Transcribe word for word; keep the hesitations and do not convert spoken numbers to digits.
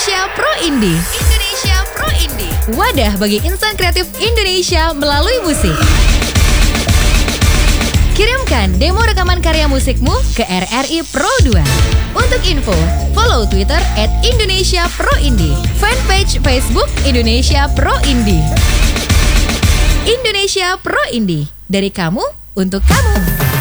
Indonesia Pro Indie. Indonesia Pro Indie. Wadah bagi insan kreatif Indonesia melalui musik. Kirimkan demo rekaman karya musikmu ke R R I Pro dua. Untuk info, follow Twitter at Indonesia Pro Indie, fanpage Facebook Indonesia Pro Indie. Indonesia Pro Indie, dari kamu untuk kamu.